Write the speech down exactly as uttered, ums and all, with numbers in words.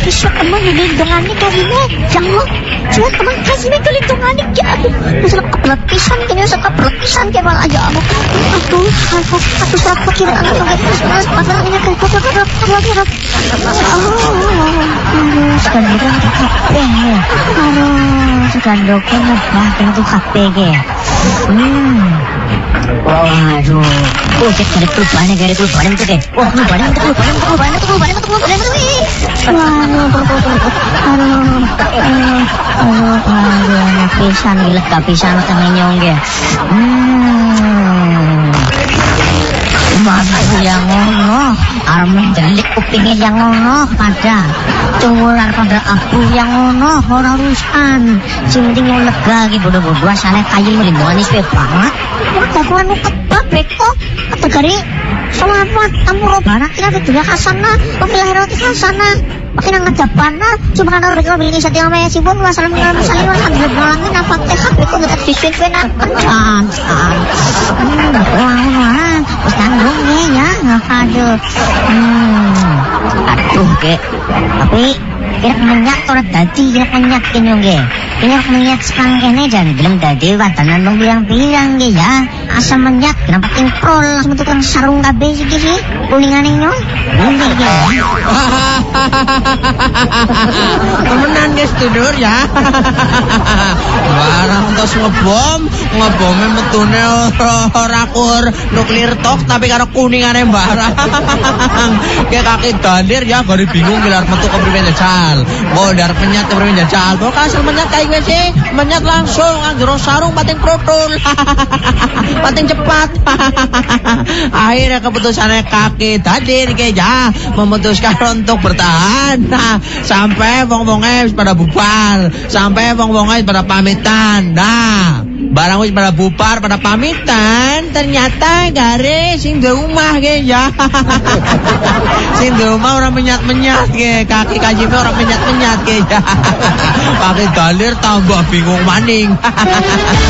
Bisa teman nilindungan ni karine. Jangan. Cuma teman kasih ni kelindungan ni kaya aku. Masalah kebelat pisan kini usah kebelat pisan kaya malah aja aku. Aduh, aku aku surat pikiran anak pakai terus pasal ini kan kau kau kau kau kau. Aduh, sekarang kan kape ya. Aduh, sekarang kan apa kan tu kape ke. Hmm. Aduh, oh cek cari perubahan negara perubahan itu deh. Wah, perubahan itu perubahan itu perubahan itu perubahan itu perubahan itu. Aduh, aduh, aduh, aduh, aduh, pisan gila pisan tengah nyong ya. Hmm. Mana yang ngono, armen delik kupingnya yang ngono pada tumuran pada aku yang ngono orang urusan. Sinting yang lega gitu bodoh-bodoh asale kayu melindungan ispe banget. Kapan lu ketap beko tegari selamat kamu robana kita tidak kasana pemilah roti kasana makin ngajapana cuma kan mereka bilang isa tiang maya sibuk masalah mengalami masalah wala ada nolangin apa teh beko tetap siswin pena kan hmm wah wah terus tanggung ya aduh hmm aduh ke tapi kira menyak orang tadi kira menyak kenyong ke kira menyak sekarang kene jangan bilang tadi watanan dong bilang-bilang ke ya asal menyak kenapa tingkrol langsung tukang sarung kabe sih sih kuningan nyong ini ke temenan guys tidur ya barang tos ngebom ngebomnya metune rakur nuklir tok tapi karo kuningane barang kayak kaki dandir ya gari bingung gelar metu ke priwen jajal mau dar penyat ke priwen jajal kok asal menyat kayak gue sih menyat langsung anggero sarung pating protol pating cepat akhirnya keputusannya kaki dandir kayak ya memutuskan untuk bertahan nah sampai wong-wongnya pada bubar sampai wong-wongnya pada pamitan nah barang wis pada bubar pada pamitan ternyata garis sing di rumah ge ya sing di rumah orang menyat-menyat ge kaki kajime orang menyat-menyat ge ya kaki dalir tambah bingung maning